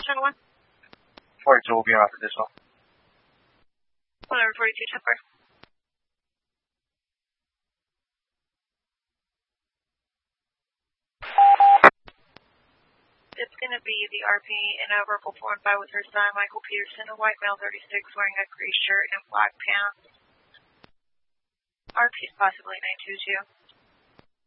Center 1? 42 will be off additional. 142 Temper. It's going to be the RP in a Purple 415 with her son, Michael Peterson, a white male 36 wearing a gray shirt and black pants. RP is possibly 922.